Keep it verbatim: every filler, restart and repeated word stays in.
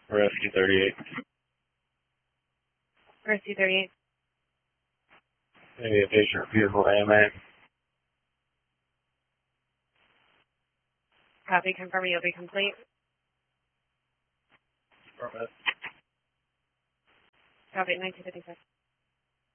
Rescue thirty-eight. Rescue thirty-eight. Maybe a patient vehicle A M A. Copy, confirming you'll be complete. Affirmative. Copy, nineteen fifty-six.